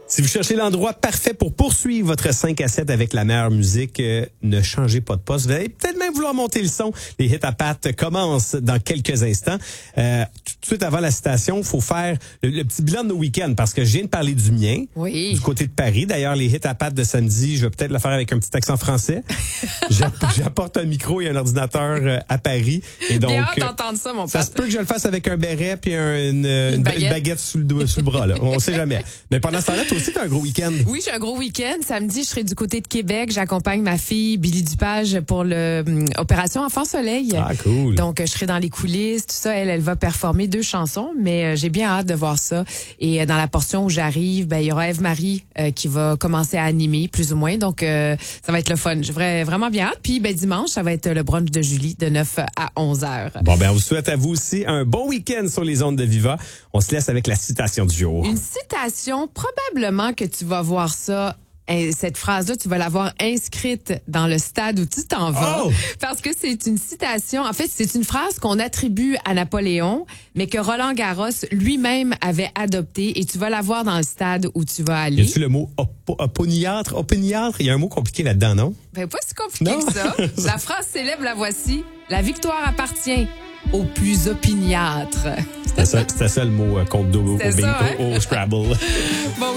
Si vous cherchez l'endroit parfait pour poursuivre votre 5 à 7 avec la meilleure musique, ne changez pas de poste. Vous allez peut-être même vouloir monter le son. Les hits à Pat commencent dans quelques instants. Tout de suite avant la citation, il faut faire le petit bilan de nos week-ends parce que je viens de parler du mien, du côté de Paris. D'ailleurs, les hits à Pat de samedi, je vais peut-être le faire avec un petit accent français. J'apporte un micro et un ordinateur à Paris. Et donc, bien hâte d'entendre ça, mon ça Pat. se peut que je le fasse avec un béret puis une baguette sous le bras. Là. On sait jamais. Mais pendant ce temps-là, toi aussi, t'as un gros week-end. Oui, j'ai un gros week-end. Samedi, je serai du côté de Québec. J'accompagne ma fille, Billy Dupage, pour l'opération Enfant Soleil. Ah, cool. Donc, je serai dans les coulisses, tout ça. Elle va performer 2 chansons, mais j'ai bien hâte de voir ça. Et dans la portion où j'arrive, il y aura Ève-Marie qui va commencer à animer, plus ou moins. Donc, ça va être le fun. J'ai vraiment bien hâte. Puis, dimanche, ça va être le brunch de Julie de 9 à 11 heures. Bon, on vous souhaite à vous aussi un bon week-end sur les ondes de Viva. On se laisse avec la citation du jour. Une citation, probablement que tu vas voir ça. Cette phrase-là, tu vas la voir inscrite dans le stade où tu t'en vas. Oh! Parce que c'est une citation. En fait, c'est une phrase qu'on attribue à Napoléon, mais que Roland Garros lui-même avait adoptée. Et tu vas la voir dans le stade où tu vas aller. Y a-tu le mot opiniâtre? Il y a un mot compliqué là-dedans, non? Pas si compliqué que ça. La phrase célèbre, la voici. La victoire appartient aux plus opiniâtres. C'était ça le mot contre au Scrabble. Bon, oui.